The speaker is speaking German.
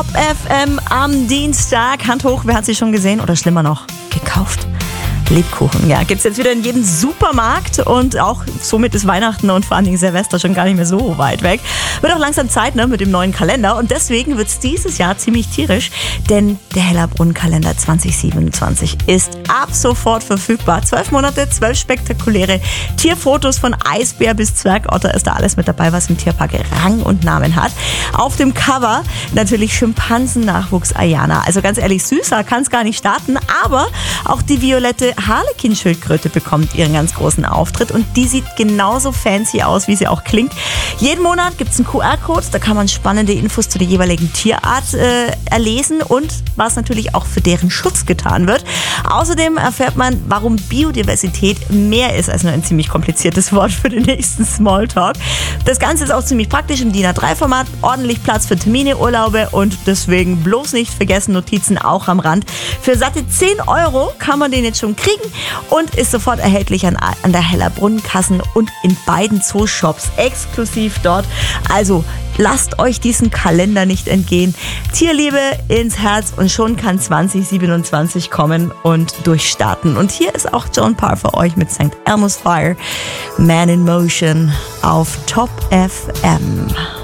FM am Dienstag. Hand hoch, wer hat sie schon gesehen oder schlimmer noch, gekauft? Lebkuchen, ja, gibt's jetzt wieder in jedem Supermarkt und auch somit ist Weihnachten und vor allen Dingen Silvester schon gar nicht mehr so weit weg. Wird auch langsam Zeit, ne, mit dem neuen Kalender und deswegen wird's dieses Jahr ziemlich tierisch, denn der Hellerbrunn-Kalender 2027 ist ab sofort verfügbar. 12 Monate, 12 spektakuläre Tierfotos von Eisbär bis Zwergotter ist da alles mit dabei, was im Tierpark Rang und Namen hat. Auf dem Cover natürlich Schimpansennachwuchs Ayana. Also ganz ehrlich, süßer kann's gar nicht starten, aber auch die violette Harlekin-Schildkröte bekommt ihren ganz großen Auftritt und die sieht genauso fancy aus, wie sie auch klingt. Jeden Monat gibt es einen QR-Code, da kann man spannende Infos zu der jeweiligen Tierart erlesen und was natürlich auch für deren Schutz getan wird. Außerdem erfährt man, warum Biodiversität mehr ist als nur ein ziemlich kompliziertes Wort für den nächsten Smalltalk. Das Ganze ist auch ziemlich praktisch im DIN A3-Format, ordentlich Platz für Termine, Urlaube und deswegen bloß nicht vergessen, Notizen auch am Rand. Für satte 10 € kann man den jetzt schon kriegen und ist sofort erhältlich an der Hellerbrunn-Kassen und in beiden Zooshops exklusiv dort. Also lasst euch diesen Kalender nicht entgehen. Tierliebe ins Herz und schon kann 2027 kommen und durchstarten. Und hier ist auch Joan Parr für euch mit St. Elmo's Fire, Man in Motion auf Top FM.